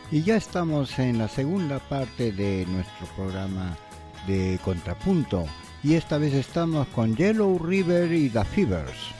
Y ya estamos en la segunda parte de nuestro programa de Contrapunto. Y esta vez estamos con Yellow River y The Fevers.